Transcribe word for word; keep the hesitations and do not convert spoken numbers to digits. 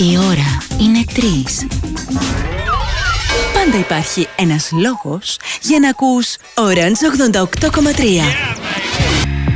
Η ώρα είναι τρεις. Πάντα υπάρχει ένας λόγος για να ακούς Orange ογδόντα οκτώ κόμμα τρία.